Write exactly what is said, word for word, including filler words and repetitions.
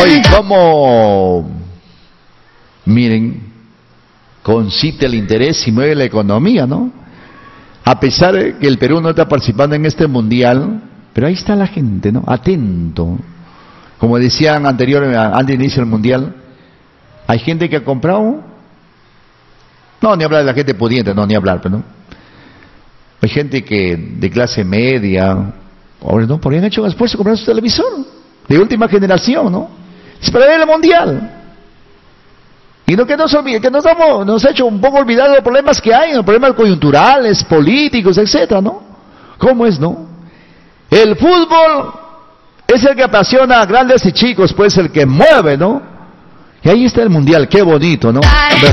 Hoy, ¿cómo? Miren, concite el interés y mueve la economía, ¿no? A pesar de que el Perú no está participando en este mundial, pero ahí está la gente, ¿no? Atento. Como decían anterior, antes de inicio del mundial, hay gente que ha comprado, no, ni hablar de la gente pudiente, no, ni hablar, pero no. Hay gente que de clase media, ahora no, podrían hecho un esfuerzo comprar su televisor, de última generación, ¿no? Es para ver el mundial. Y no que nos olvide, que nos, damos, nos ha hecho un poco olvidar los problemas que hay, los problemas coyunturales, políticos, etcétera, ¿no? ¿Cómo es, no? El fútbol es el que apasiona a grandes y chicos, pues el que mueve, ¿no? Y ahí está el mundial, qué bonito, ¿no?